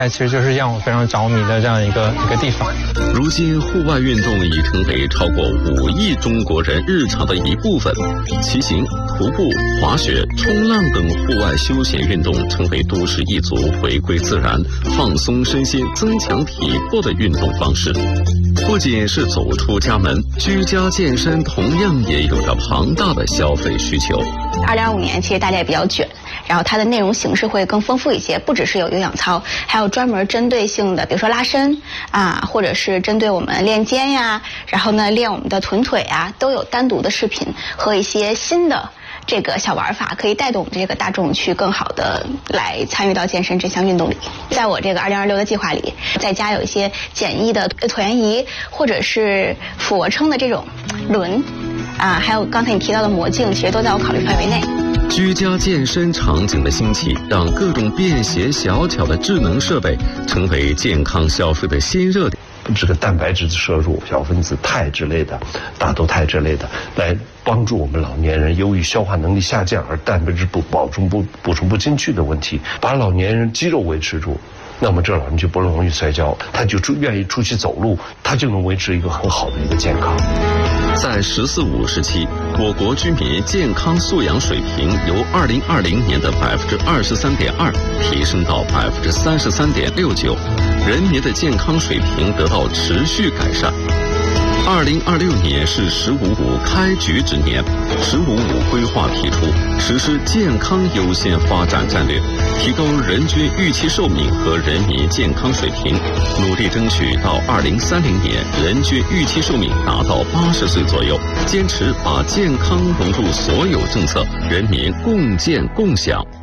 其实就是让我非常着迷的这样一个地方。 如今，户外运动已成为超过5亿中国人日常的一部分。骑行、徒步、滑雪、冲浪等户外休闲运动成为都市一族回归自然、放松身心、增强体魄的运动方式。不仅是走出家门，居家健身同样也有着庞大的消费需求。 2025年，其实大家也比较卷。然后它的内容形式会更丰富一些，不只是有有氧操，还有专门针对性的，比如说拉伸啊，或者是针对我们练肩呀，然后呢练我们的臀腿啊，都有单独的视频和一些新的这个小玩法，可以带动我们这个大众去更好的来参与到健身这项运动里。在我这个2026的计划里，在家有一些简易的椭圆仪或者是俯卧撑的这种轮啊，还有刚才你提到的魔镜，其实都在我考虑范围内。 居家健身场景的兴起，让各种便携小巧的智能设备成为健康消费的新热点。 这个蛋白质的摄入、小分子肽之类的、大豆肽之类的，来帮助我们老年人由于消化能力下降而蛋白质补充不进去的问题，把老年人肌肉维持住。那么这老人就不容易摔跤，他就愿意出去走路，他就能维持一个很好的一个健康。 在“14五”时期，我国居民健康素养水平由2020年的23.2%提升到33.69%，人民的健康水平得到持续改善。2026年是“15五”开局之年，“15五”规划提出实施健康优先发展战略，提高人均预期寿命和人民健康水平，努力争取到2030年人均预期寿命达到80岁左右，坚持把健康融入所有政策，人民共建共享。